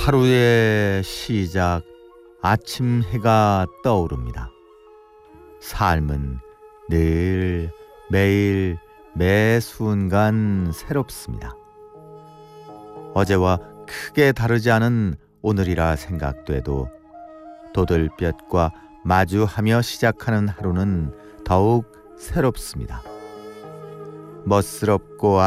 하루의 시작, 아침 해가 떠오릅니다. 삶은 늘 매일 매 순간 새롭습니다. 어제와 크게 다르지 않은 오늘이라 생각돼도 도들볕과 마주하며 시작하는 하루는 더욱 새롭습니다. 멋스럽고